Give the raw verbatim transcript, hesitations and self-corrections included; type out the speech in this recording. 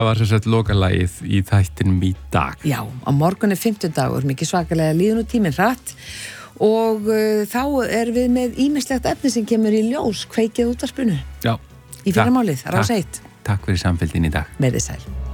Það var sem sagt lokalagið í þættinum í dag. Já, á morgun er fimmtudagur, mikið svakalega líður nú tíminn hratt og uh, þá er við með ýmislegt efni sem kemur í ljós, kveikið útvarpinu. Já. Í fyrramálið, Rás eitt. Takk fyrir samfylgdin í dag. Verið sæl.